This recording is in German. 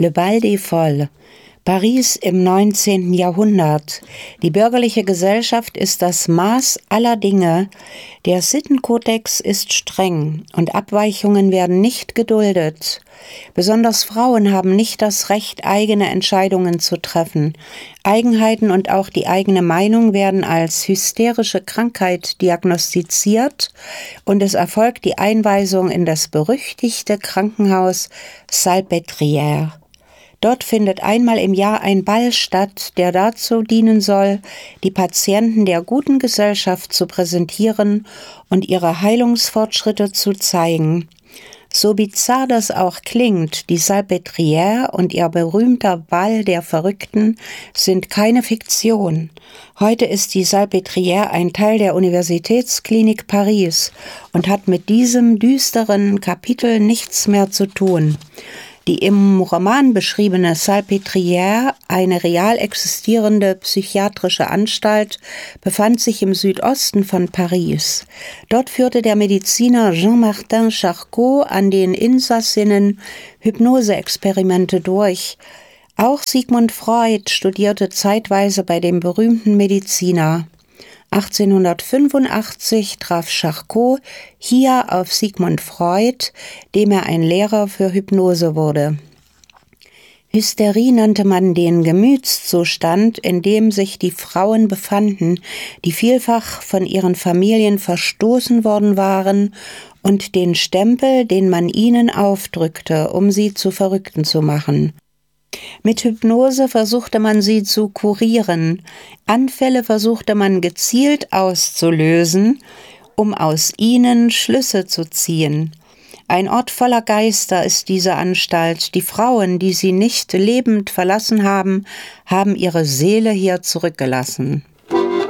Le Bal des Folles. Paris im 19. Jahrhundert. Die bürgerliche Gesellschaft ist das Maß aller Dinge. Der Sittenkodex ist streng und Abweichungen werden nicht geduldet. Besonders Frauen haben nicht das Recht, eigene Entscheidungen zu treffen. Eigenheiten und auch die eigene Meinung werden als hysterische Krankheit diagnostiziert und es erfolgt die Einweisung in das berüchtigte Krankenhaus Salpêtrière. Dort findet einmal im Jahr ein Ball statt, der dazu dienen soll, die Patienten der guten Gesellschaft zu präsentieren und ihre Heilungsfortschritte zu zeigen. So bizarr das auch klingt, die Salpêtrière und ihr berühmter Ball der Verrückten sind keine Fiktion. Heute ist die Salpêtrière ein Teil der Universitätsklinik Paris und hat mit diesem düsteren Kapitel nichts mehr zu tun. Die im Roman beschriebene Salpêtrière, eine real existierende psychiatrische Anstalt, befand sich im Südosten von Paris. Dort führte der Mediziner Jean-Martin Charcot an den Insassinnen Hypnoseexperimente durch. Auch Sigmund Freud studierte zeitweise bei dem berühmten Mediziner. 1885 traf Charcot hier auf Sigmund Freud, dem er ein Lehrer für Hypnose wurde. Hysterie nannte man den Gemütszustand, in dem sich die Frauen befanden, die vielfach von ihren Familien verstoßen worden waren, und den Stempel, den man ihnen aufdrückte, um sie zu Verrückten zu machen. Mit Hypnose versuchte man sie zu kurieren. Anfälle versuchte man gezielt auszulösen, um aus ihnen Schlüsse zu ziehen. Ein Ort voller Geister ist diese Anstalt. Die Frauen, die sie nicht lebend verlassen haben, haben ihre Seele hier zurückgelassen.